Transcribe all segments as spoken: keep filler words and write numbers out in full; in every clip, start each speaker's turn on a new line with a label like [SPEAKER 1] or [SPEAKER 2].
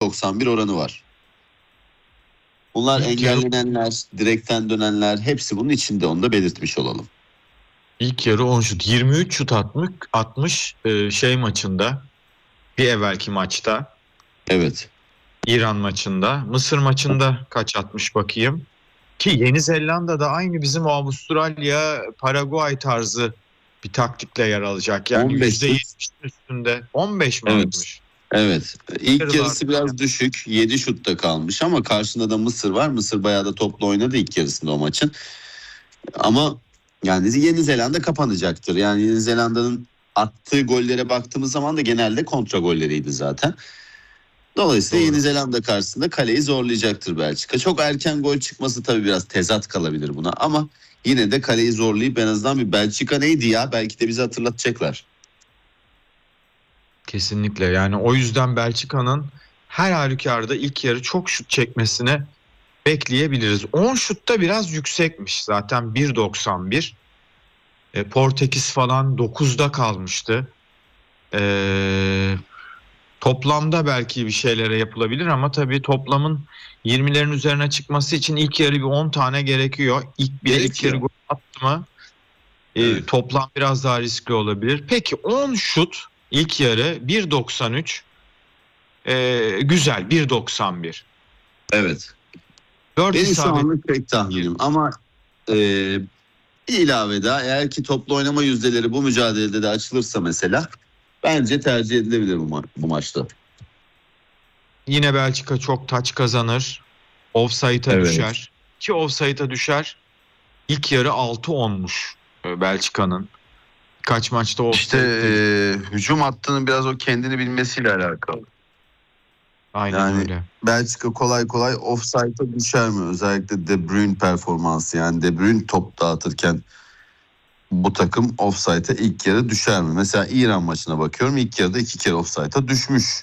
[SPEAKER 1] doksan bir oranı var. Bunlar
[SPEAKER 2] İlk yarı,
[SPEAKER 1] engellenenler, direkten dönenler hepsi bunun içinde, onu da belirtmiş olalım.
[SPEAKER 2] ilk yarı on şut. yirmi üç şut atmış, atmış e, şey maçında. Bir evvelki maçta.
[SPEAKER 1] Evet.
[SPEAKER 2] İran maçında. Mısır maçında kaç atmış bakayım. Ki Yeni Zelanda'da aynı bizim o Avustralya, Paraguay tarzı bir taktikle yer alacak. Yani
[SPEAKER 1] on beş
[SPEAKER 2] yüzde yetmişin üstünde. on beş mi
[SPEAKER 1] Evet.
[SPEAKER 2] atmış?
[SPEAKER 1] Evet. İlk
[SPEAKER 2] Yarılarda
[SPEAKER 1] yarısı biraz düşük. yedi şutta kalmış ama karşında da Mısır var. Mısır bayağı da toplu oynadı ilk yarısında o maçın. Ama yani Yeni Zelanda kapanacaktır. Yani Yeni Zelanda'nın attığı gollere baktığımız zaman da genelde kontra golleriydi zaten. Dolayısıyla
[SPEAKER 2] Doğru.
[SPEAKER 1] Yeni Zelanda karşısında kaleyi zorlayacaktır Belçika. Çok erken gol çıkması tabii biraz tezat kalabilir buna ama yine de kaleyi zorlayıp en azından bir Belçika neydi ya, belki de bizi hatırlatacaklar.
[SPEAKER 2] Kesinlikle, yani o yüzden Belçika'nın her halükarda ilk yarı çok şut çekmesini bekleyebiliriz. on şutta biraz yüksekmiş zaten, bir doksan bir. E, Portekiz falan dokuzda kalmıştı. E, toplamda belki bir şeylere yapılabilir ama tabii toplamın yirmilerin üzerine çıkması için ilk yarı bir on tane gerekiyor. İlk bir ilk yarı
[SPEAKER 1] Gerekiyor.
[SPEAKER 2] gol attı mı e,
[SPEAKER 1] Evet.
[SPEAKER 2] toplam biraz daha riskli olabilir. Peki on şut ilk yarı bir doksan üç. Ee, güzel, bir doksan bir.
[SPEAKER 1] Evet.
[SPEAKER 2] dört
[SPEAKER 1] Benim şu
[SPEAKER 2] isabet.
[SPEAKER 1] anlık tek tahminim ama e, bir ilave daha, eğer ki toplu oynama yüzdeleri bu mücadelede de açılırsa mesela bence tercih edilebilir bu, ma- bu maçta.
[SPEAKER 2] Yine Belçika çok taç kazanır. Offside'a
[SPEAKER 1] Evet.
[SPEAKER 2] düşer. Ki offside'a düşer. İlk yarı altı onmuş e, Belçika'nın. Kaç maçta
[SPEAKER 1] İşte
[SPEAKER 2] offside'de.
[SPEAKER 1] e, hücum hattının biraz o kendini bilmesiyle alakalı.
[SPEAKER 2] Aynen
[SPEAKER 1] Yani
[SPEAKER 2] öyle.
[SPEAKER 1] Belçika kolay kolay offside'a düşer mi? Özellikle De Bruyne performansı, yani De Bruyne top dağıtırken bu takım offside'a ilk yarı düşer mi? Mesela İran maçına bakıyorum, ilk yarıda iki kere offside'a düşmüş.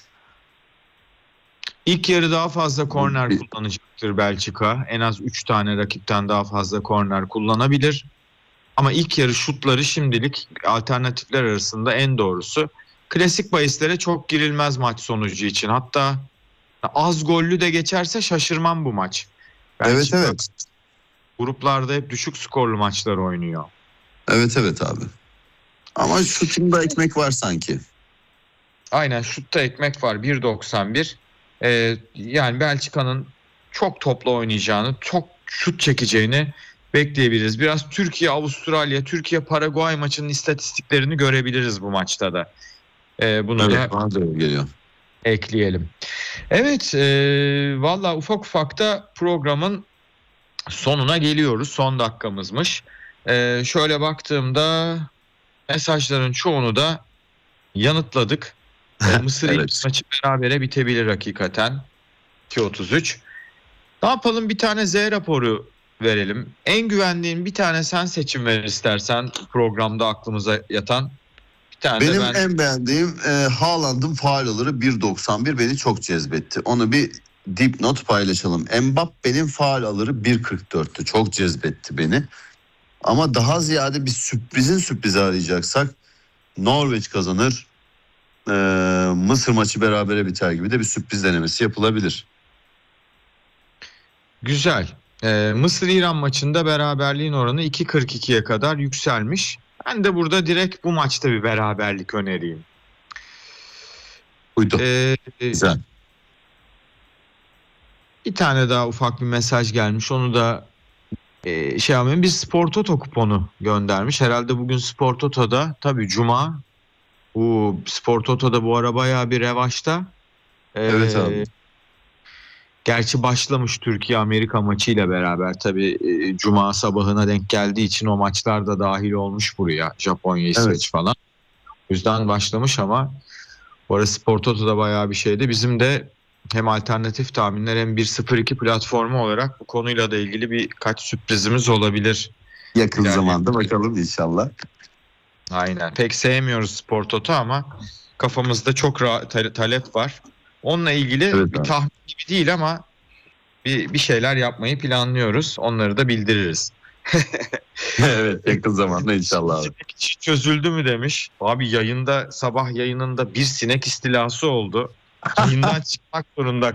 [SPEAKER 2] İlk yarı daha fazla
[SPEAKER 1] Bu
[SPEAKER 2] korner
[SPEAKER 1] bir-
[SPEAKER 2] kullanacaktır Belçika. En az üç tane rakipten daha fazla korner kullanabilir. Ama ilk yarı şutları şimdilik alternatifler arasında en doğrusu. Klasik bahislere çok girilmez maç sonucu için. Hatta az gollü de geçerse şaşırmam bu maç.
[SPEAKER 1] Evet
[SPEAKER 2] Belçika
[SPEAKER 1] evet.
[SPEAKER 2] gruplarda hep düşük skorlu maçlar oynuyor.
[SPEAKER 1] Evet evet abi. Ama şutunda ekmek var sanki.
[SPEAKER 2] Aynen, şutta ekmek var, bir doksan bir. Ee, yani Belçika'nın çok toplu oynayacağını, çok şut çekeceğini bekleyebiliriz. Biraz Türkiye, Avustralya, Türkiye, Paraguay maçının istatistiklerini görebiliriz bu maçta da. Ee, bunu
[SPEAKER 1] Evet,
[SPEAKER 2] da
[SPEAKER 1] bana da öyle geliyor.
[SPEAKER 2] ekleyelim. Evet, e, valla ufak ufak da programın sonuna geliyoruz. Son dakikamızmış. Ee, şöyle baktığımda mesajların çoğunu da yanıtladık. Ee, Mısır ilk
[SPEAKER 1] Evet.
[SPEAKER 2] maçı berabere bitebilir hakikaten. iki otuz üç. Ne yapalım, bir tane Z raporu verelim. En güvendiğin bir tane sen seçim ver istersen, programda aklımıza yatan. Bir tane de
[SPEAKER 1] Benim
[SPEAKER 2] ben.
[SPEAKER 1] en beğendiğim e, Haaland'ın faul alırı bir doksan bir beni çok cezbetti. Onu bir dipnot paylaşalım. Mbappe'nin faul alırı bir kırk dörttü. Çok cezbetti beni. Ama daha ziyade bir sürprizin sürprizi arayacaksak Norveç kazanır, e, Mısır maçı berabere biter gibi de bir sürpriz denemesi yapılabilir.
[SPEAKER 2] Güzel. Ee, Mısır-İran maçında beraberliğin oranı iki kırk ikiye kadar yükselmiş. Ben de burada direkt bu maçta bir beraberlik önereyim.
[SPEAKER 1] Uydu.
[SPEAKER 2] Ee,
[SPEAKER 1] Güzel.
[SPEAKER 2] bir tane daha ufak bir mesaj gelmiş. Onu da e, şey yapayım. Bir Spor Toto kuponu göndermiş. Herhalde bugün Spor Toto'da, tabii Cuma. Bu Spor Toto'da bu ara bayağı bir revaçta.
[SPEAKER 1] Evet abi.
[SPEAKER 2] Ee, gerçi başlamış Türkiye-Amerika maçıyla beraber. Tabii e, Cuma sabahına denk geldiği için o maçlar da dahil olmuş buraya. Japonya,
[SPEAKER 1] Evet.
[SPEAKER 2] İsveç falan. O yüzden başlamış ama bu ara Spor Toto'da bayağı bir şeydi. Bizim de hem alternatif tahminler hem bir sıfır iki platformu olarak bu konuyla da ilgili birkaç sürprizimiz olabilir.
[SPEAKER 1] Yakın
[SPEAKER 2] İlerleyen.
[SPEAKER 1] zamanda bakalım inşallah.
[SPEAKER 2] Aynen. Pek sevmiyoruz Spor Toto ama kafamızda çok ra- ta- talep var. Onunla ilgili
[SPEAKER 1] Evet
[SPEAKER 2] bir
[SPEAKER 1] abi.
[SPEAKER 2] tahmin gibi değil ama bir, bir şeyler yapmayı planlıyoruz. Onları da bildiririz.
[SPEAKER 1] Evet, yakın zamanda inşallah abi.
[SPEAKER 2] Sinek işi çözüldü mü demiş. Abi yayında, sabah yayınında bir sinek istilası oldu. Yayından çıkmak zorunda